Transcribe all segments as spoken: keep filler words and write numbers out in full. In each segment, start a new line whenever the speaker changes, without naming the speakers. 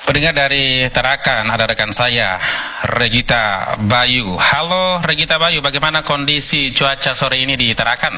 Pendengar dari Tarakan, ada rekan saya, Regita Bayu. Halo Regita Bayu, bagaimana kondisi cuaca sore ini di Tarakan?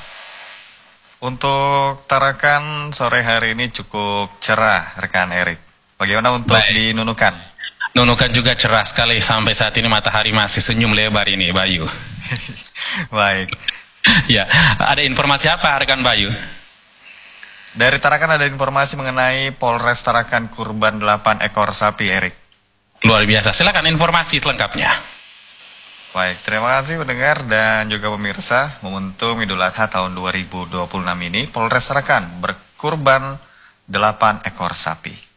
Untuk Tarakan sore hari ini cukup cerah, rekan Erik. Bagaimana untuk Baik. di Nunukan?
Nunukan juga cerah sekali, sampai saat ini matahari masih senyum lebar ini, Bayu.
Baik.
Ya, ada informasi apa rekan Bayu?
Dari Tarakan ada informasi mengenai Polres Tarakan kurban delapan ekor sapi, Erik.
Luar biasa, silakan informasi selengkapnya.
Baik, terima kasih pendengar dan juga pemirsa. Momentum Idul Adha tahun dua ribu dua puluh enam ini, Polres Tarakan berkurban delapan ekor sapi.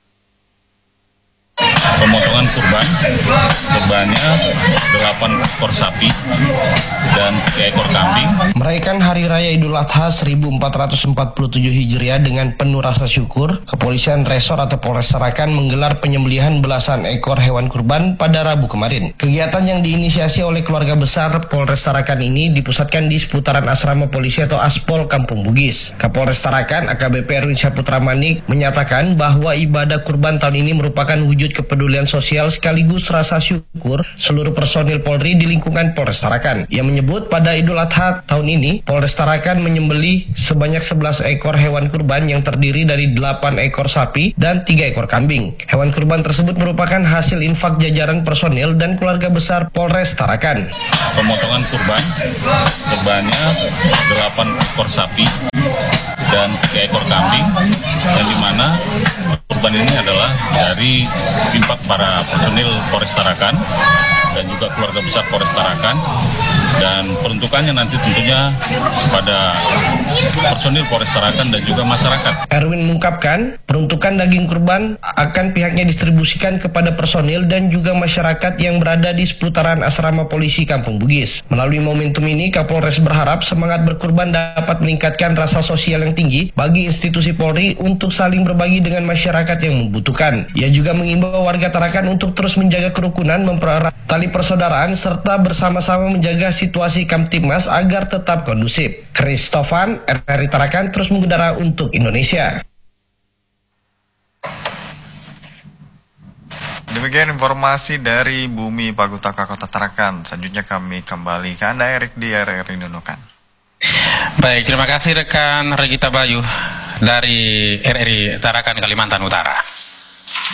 Pemotongan kurban sebanyak delapan ekor sapi dan tiga ekor kambing.
Merayakan Hari Raya Idul Adha seribu empat ratus empat puluh tujuh Hijriah dengan penuh rasa syukur, Kepolisian Resor atau Polres Tarakan menggelar penyembelihan belasan ekor hewan kurban pada Rabu kemarin. Kegiatan yang diinisiasi oleh keluarga besar Polres Tarakan ini dipusatkan di seputaran asrama polisi atau Aspol Kampung Bugis. Kapolres Tarakan A K B P Erwin Syahputra Manik menyatakan bahwa ibadah kurban tahun ini merupakan wujud kepedulian sosial sekaligus rasa syukur seluruh personil Polri di lingkungan Polres Tarakan. Ia menyebut pada Idul Adha tahun ini Polres Tarakan menyembelih sebanyak sebelas ekor hewan kurban yang terdiri dari delapan ekor sapi dan tiga ekor kambing. Hewan kurban tersebut merupakan hasil infak jajaran personil dan keluarga besar Polres Tarakan.
Pemotongan kurban sebanyak delapan ekor sapi dan tiga ekor kambing, yang dimana kurban ini adalah dari infak para personil Polres Tarakan dan juga keluarga besar Polres Tarakan, dan peruntukannya nanti tentunya pada personil Polres Tarakan dan juga masyarakat.
Erwin mengungkapkan peruntukan daging kurban akan pihaknya distribusikan kepada personil dan juga masyarakat yang berada di seputaran asrama polisi Kampung Bugis. Melalui momentum ini, Kapolres berharap semangat berkurban dapat meningkatkan rasa sosial yang tinggi bagi institusi Polri untuk saling berbagi dengan masyarakat yang membutuhkan. Ia juga mengimbau warga Tarakan untuk terus menjaga kerukunan, mempererat tali persaudaraan, serta bersama-sama menjaga situasi Kamtibmas agar tetap kondusif. Kristofan, R R I Tarakan terus mengudara untuk Indonesia.
Demikian informasi dari Bumi Pagutaka Kota Tarakan. Selanjutnya kami kembali ke Anda, Erik, di R R I Nunukan.
Baik, terima kasih rekan Regita Bayu dari R R I Tarakan, Kalimantan Utara.